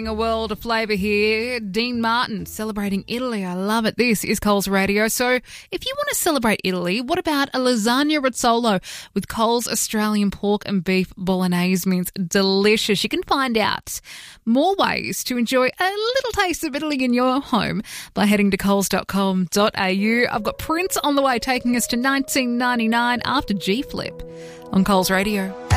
A world of flavour here. Dean Martin celebrating Italy. I love it. This is Coles Radio. So if you want to celebrate Italy, what about a lasagna rizzolo with Coles Australian pork and beef bolognese? Means delicious. You can find out more ways to enjoy a little taste of Italy in your home by heading to coles.com.au. I've got Prince on the way taking us to 1999 after G Flip on Coles Radio.